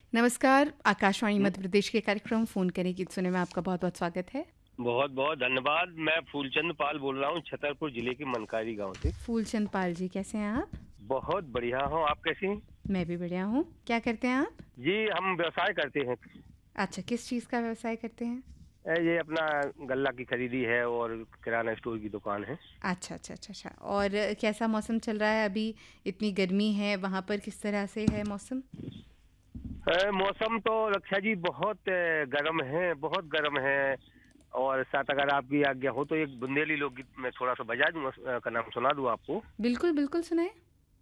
नमस्कार, आकाशवाणी मध्य प्रदेश के कार्यक्रम फ़ोन करें गीत सुने में आपका बहुत-बहुत स्वागत है। बहुत बहुत धन्यवाद। मैं फूलचंद पाल बोल रहा हूँ छतरपुर जिले के मनकारी गांव से। फूलचंद पाल जी, कैसे हैं आप? बहुत बढ़िया हूँ, आप कैसी हैं? मैं भी बढ़िया हूँ। क्या करते हैं आप? जी, हम व्यवसाय करते हैं। अच्छा, किस चीज़ का व्यवसाय करते हैं? ये अपना गल्ला की खरीदी है और किराना स्टोर की दुकान है। अच्छा, अच्छा, अच्छा, अच्छा। और कैसा मौसम चल रहा है अभी? इतनी गर्मी है, वहाँ पर किस तरह से है मौसम? मौसम तो रक्षा जी बहुत गर्म है, बहुत गर्म है। और साथ अगर आपकी आज्ञा हो तो एक बुंदेली लोकगीत मैं थोड़ा सा बजा दूंगा, का नाम सुना दूं आपको। बिल्कुल, बिल्कुल सुनाएँ।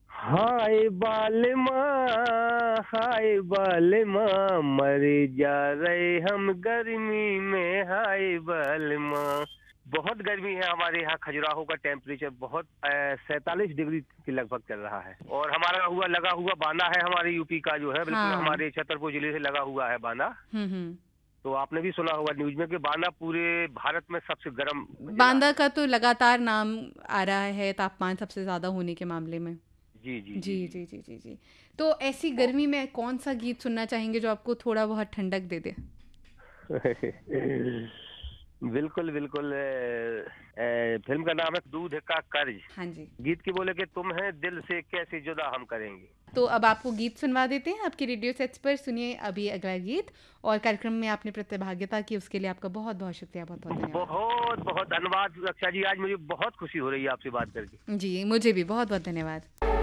हाय बालेमा मर जा रहे हम गर्मी में, हाय बालेमा। बहुत गर्मी है हमारे यहाँ। खजुराहो का टेम्परेचर बहुत 47 डिग्री के लगभग चल रहा है। और हमारा लगा हुआ बांदा है, हमारे यूपी का जो है, बिल्कुल हाँ। हमारे छतरपुर जिले से लगा हुआ है बांदा। हुँ, हुँ। तो आपने भी सुना होगा न्यूज में कि बांदा पूरे भारत में सबसे गर्म जिला बांदा है। का तो लगातार नाम आ रहा है तापमान सबसे ज़्यादा होने के मामले में। जी जी जी जी, जी। जी, जी, जी, जी। तो ऐसी गर्मी में कौन-सा गीत सुनना चाहेंगे जो आपको थोड़ा बहुत ठंडक दे दे? बिल्कुल बिल्कुल। फिल्म का नाम है दूध का कर्ज। हाँ जी। गीत की बोले कि तुम है दिल से कैसे जुदा हम करेंगे। तो अब आपको गीत सुनवा देते हैं आपके रेडियो सेट्स पर। सुनिए अभी अगला गीत और कार्यक्रम में आपने प्रतिभागिता की उसके लिए आपका बहुत-बहुत शुक्रिया, बहुत-बहुत धन्यवाद। बहुत बहुत धन्यवाद रक्षा जी, आज मुझे बहुत खुशी हो रही है आपसे बात करके। जी, मुझे भी बहुत-बहुत धन्यवाद।